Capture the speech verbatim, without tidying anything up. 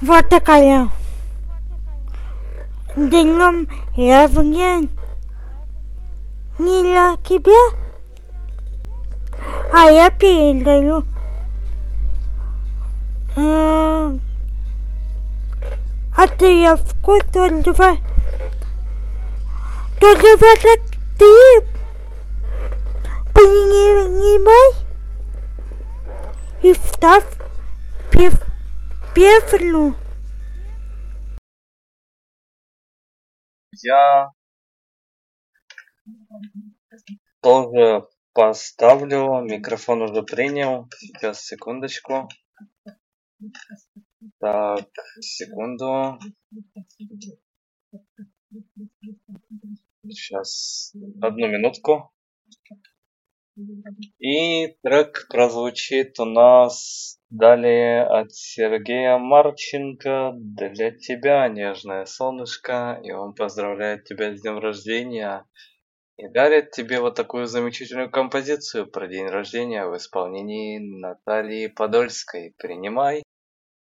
Вот такая. Днем равен не для тебя, а я передаю э, отрывку только только вот ты принимай и вставь пев, певну. Я тоже поставлю. Микрофон уже принял. Сейчас, секундочку. Так, секунду. Сейчас, одну минутку. И трек прозвучит у нас далее от Сергея Марченко. Для тебя, нежное солнышко. И он поздравляет тебя с днем рождения. И дарит тебе вот такую замечательную композицию про день рождения в исполнении Натальи Подольской. Принимай.